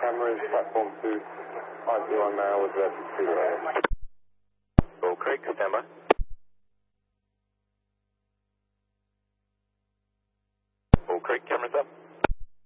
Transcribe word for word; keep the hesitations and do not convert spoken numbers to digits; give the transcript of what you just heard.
cameras, platform two, five zero now with Rapid zero. Bull Creek, stand by.